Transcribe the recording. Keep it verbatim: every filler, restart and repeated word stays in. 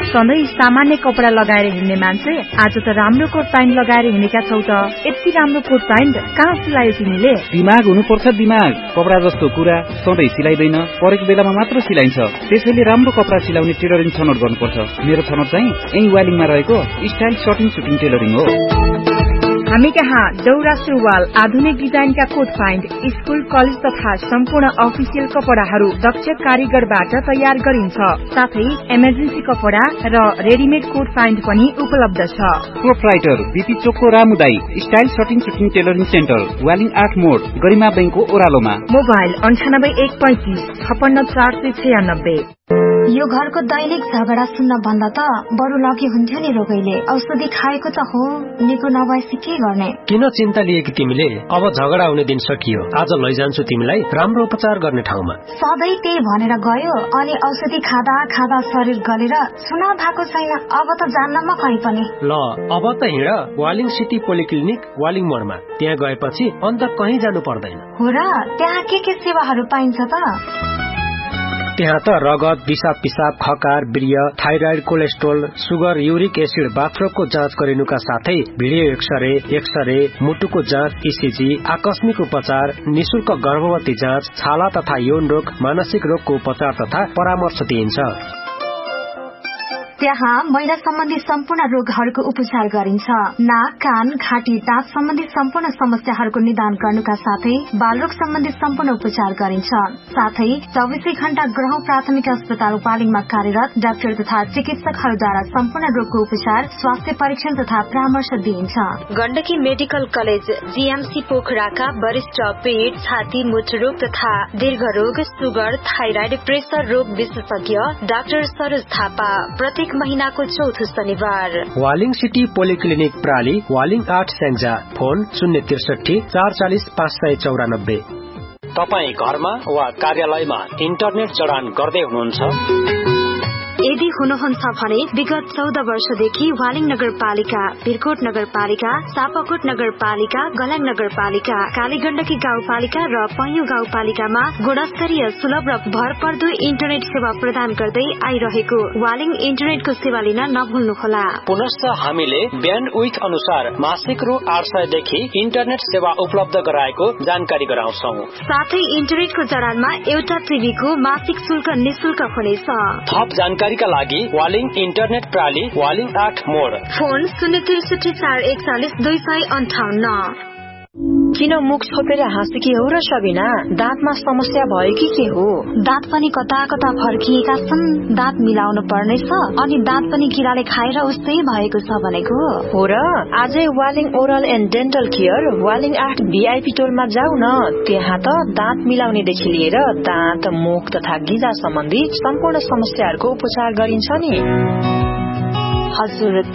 सधैँ सामान्य कपडा लगाएर हिँड्ने मान्छे आज त राम्रो कोट प्यान्ट लगाएर हिँडेका छौ त। यति राम्रो कोट प्यान्ट कहाँ सिलायो तिमीले? दिमाग हुनुपर्छ दिमाग। कपडा जस्तो कुरा सधैँ सिलाइदैन, परेको बेलामा मात्र सिलाइन्छ। त्यसैले राम्रो कपडा सिलाउने टेलरिङ छनौट गर्नुपर्छ। मेरो छनौट चाहिँ यही वालिङमा रहेको स्टाइल सर्टिङ सुटिङ टेलरिङ हो। हामी कहाँ दौरा सुरुवाल, आधुनिक डिजाइनका कोट प्यान्ट, स्कुल कलेज तथा सम्पूर्ण अफिसियल कपडाहरू दक्ष कारीगरबाट तयार गरिन्छ। साथै इमर्जेन्सी कपडा र रेडिमेड कोट प्यान्ट पनि उपलब्ध छ। प्रोप्राइटर बीपी चोकको रामुदाई style shirting shooting tailoring centre, Waling आठ मोड, गरिमा बैंकको ओह्रालोमा। मोबाइल अन्ठानब्बे एक पैंतिस छपन्न चार सय छयानब्बे। यो घरको दैनिक झगडा सुन्न भन्दा त बरु लगे हुन्थ्यो नि रोगैले। औषधि खाएको त हो, निको नभएपछि के गर्ने? किन चिन्ता लिएकी तिमीले? अब झगडा हुने दिन सकियो। आज लैजान्छु तिमीलाई राम्रो उपचार गर्ने ठाउँमा। सधैँ त्यही भनेर गयो अनि औषधि खाँदा खाँदा शरीर गलेर सुना भएको छैन। अब त जान्नमा कहीँ पनि। ल अब त हिँड वालिङ सिटी पोलिक्लिनिक वालिङ मोडमा। त्यहाँ गएपछि अन्त कहीँ जानु पर्दैन। हो र? त्यहाँ के के सेवाहरू पाइन्छ त? त्यहाँ त रगत, पिसाब पिसाब, खकार, वीर्य, thyroid, cholesterol, sugar, uric acid, बाथरोगको जाँच गरिनुका साथै भिडियो एक्सरे, एक्सरे, मुटुको जाँच, इसिजी, आकस्मिक उपचार, निशुल्क गर्भवती जाँच, छाला तथा यौन रोग, मानसिक रोगको उपचार तथा परामर्श दिइन्छ। त्यहाँ महिला सम्बन्धी सम्पूर्ण रोगहरूको उपचार गरिन्छ। नाक, कान, घाँटी, दाँत सम्बन्धी सम्पूर्ण समस्याहरूको निदान गर्नुका साथै बालरोग सम्बन्धी सम्पूर्ण उपचार गरिन्छ। साथै चौबिसै घण्टा ग्रह प्राथमिक अस्पताल वालिङमा कार्यरत डाक्टर तथा चिकित्सकहरूद्वारा सम्पूर्ण रोगको उपचार, स्वास्थ्य परीक्षण तथा परामर्श दिइन्छ। गण्डकी मेडिकल कलेज जीएमसी पोखराका वरिष्ठ पेट, छाती, मूत्ररोग तथा दीर्घरोग, सुगर, थाइराइड, प्रेसर रोग विशेषज्ञ डाक्टर सरोज थापा प्रत्येक महीनाको चौथो शनिबार। वालिङ सिटी पोलिक्लिनिक प्राली, वालिङ आठ स्याङ्जा। फोन शून्य त्रिसठी चार चालिस पाँच सय चौरानब्बे। तपाईँ घरमा वा कार्यालयमा इन्टरनेट जडान गर्दै हुनुहुन्छ? यदि हुनुहुन्छ भने विगत चौध वर्षदेखि वालिङ नगरपालिका, भिरकोट नगरपालिका, सापाकोट नगरपालिका, गलाङ नगरपालिका, कालीगण्डकी गाउँपालिका र पैयुँ गाउँपालिकामा गुणस्तरीय, सुलभ र भरपर्दो इन्टरनेट सेवा प्रदान गर्दै आइरहेको वालिङ इन्टरनेटको सेवा लिन नभुल्नुहोला। पुनश्च हामीले ब्यान्डविड्थ अनुसार मासिक रु आठ सय देखि इन्टरनेट सेवा उपलब्ध गराएको जानकारी गराउँछौ। साथै इन्टरनेटको जडानमा एउटा टिभीको मासिक शुल्क निशुल्क हुनेछ। थप जानकारी का लागि वालिङ इन्टरनेट प्राली, वालिङ आठ मोड। फोन शून्य त्रिसठी चार एकचालिस दुई सय अन्ठाउन्न। किन मुख छोपेर हाँसेकी हो र सबिना? दाँतमा समस्या भयो कि के हो? दाँत पनि कता कता फर्किएका छन्, दाँत मिलाउनु पर्नेछ अनि दाँत पनि किराले खाएर उस्तै भएको छ भनेको हो र? आजै Waling oral and dental care Waling आठ भिआइपी टोलमा जाऊ न। त्यहाँ त दाँत मिलाउनेदेखि लिएर दाँत, मुख तथा गिजा सम्बन्धी सम्पूर्ण समस्याहरूको उपचार गरिन्छ नि। हजुर,